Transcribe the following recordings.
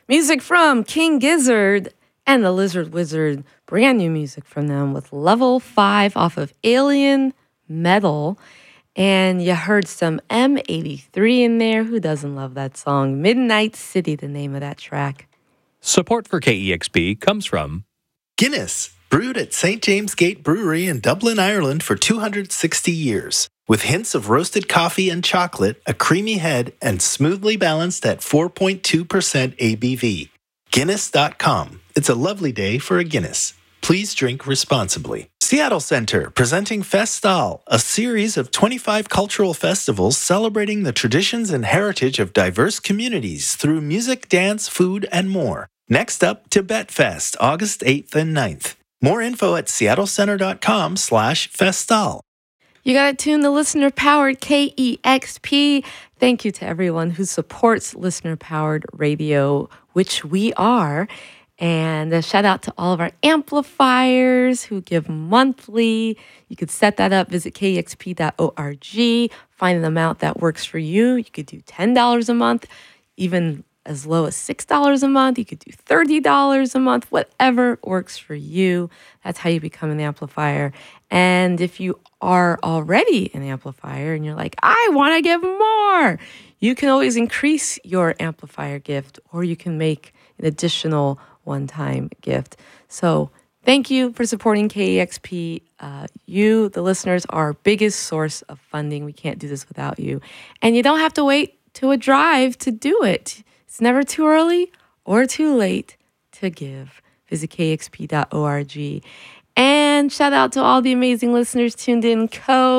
Music from King Gizzard and the Lizard Wizard. Brand new music from them with Level 5 off of Alien Metal. And you heard some M83 in there. Who doesn't love that song? Midnight City, the name of that track. Support for KEXP comes from Guinness, brewed at St. James Gate Brewery in Dublin, Ireland for 260 years. With hints of roasted coffee and chocolate, a creamy head, and smoothly balanced at 4.2% ABV. Guinness.com. It's a lovely day for a Guinness. Please drink responsibly. Seattle Center, presenting Festal, a series of 25 cultural festivals celebrating the traditions and heritage of diverse communities through music, dance, food, and more. Next up, Tibet Fest, August 8th and 9th. More info at seattlecenter.com/festal. You got to tune the listener-powered KEXP. Thank you to everyone who supports listener-powered radio, which we are. And a shout out to all of our amplifiers who give monthly. You could set that up. Visit kexp.org. Find an amount that works for you. You could do $10 a month, even as low as $6 a month. You could do $30 a month, whatever works for you. That's how you become an amplifier. And if you are already an amplifier and you're like, I want to give more, you can always increase your amplifier gift, or you can make an additional one-time gift. So thank you for supporting KEXP. You, the listeners, are our biggest source of funding. We can't do this without you. And you don't have to wait to a drive to do it. It's never too early or too late to give. Visit kexp.org. And shout out to all the amazing listeners tuned in.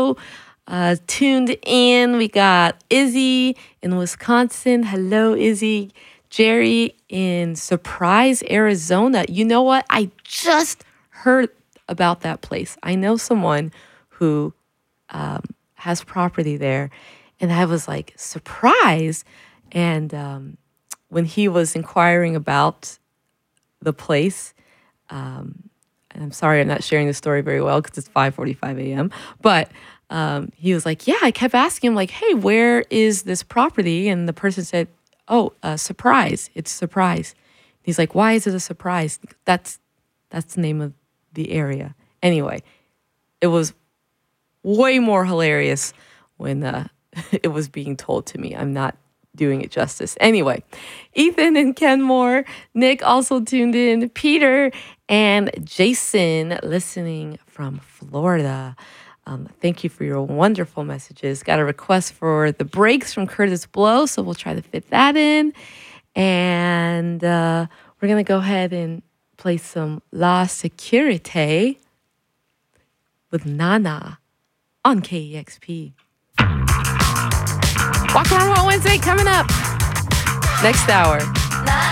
Tuned in. We got Izzy in Wisconsin. Hello, Izzy. Jerry in Surprise, Arizona. You know what? I just heard about that place. I know someone who has property there. And I was like, surprise. And when he was inquiring about the place, and I'm sorry I'm not sharing the story very well because it's 5:45 a.m., but he was like, yeah, I kept asking him, like, hey, where is this property? And the person said, oh, Surprise. It's Surprise. He's like, why is it a surprise? That's the name of the area. Anyway, it was way more hilarious when it was being told to me. I'm not doing it justice. Anyway, Ethan and Kenmore, Nick also tuned in, Peter and Jason listening from Florida. Thank you for your wonderful messages. Got a request for The Breaks from Curtis Blow, so we'll try to fit that in. And we're going to go ahead and play some La Securite with Nana on KEXP. Walk Around on Wednesday coming up next hour.